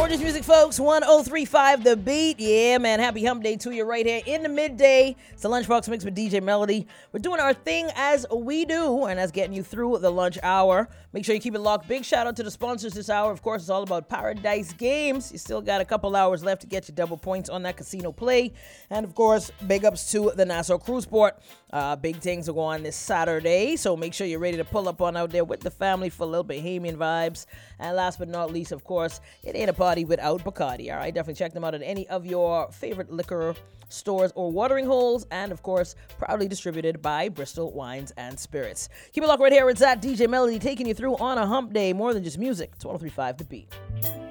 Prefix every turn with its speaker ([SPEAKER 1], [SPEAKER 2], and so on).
[SPEAKER 1] Gorgeous music, folks. 1035 The Beat. Yeah, man. Happy hump day to you right here in the midday. It's the Lunchbox Mix with DJ Melody. We're doing our thing as we do, and that's getting you through the lunch hour. Make sure you keep it locked. Big shout out to the sponsors this hour. Of course, it's all about Paradise Games. You still got a couple hours left to get your double points on that casino play. And of course, big ups to the Nassau Cruise Port. Big things are going on this Saturday, so make sure you're ready to pull up on out there with the family for a little Bahamian vibes. And last but not least, of course, it ain't a party without Bacardi. All right, definitely check them out at any of your favorite liquor stores or watering holes, and of course, proudly distributed by Bristol Wines and Spirits. Keep it locked right here. It's that DJ Melody taking you through on a hump day. More than just music. It's 1035 The Beat.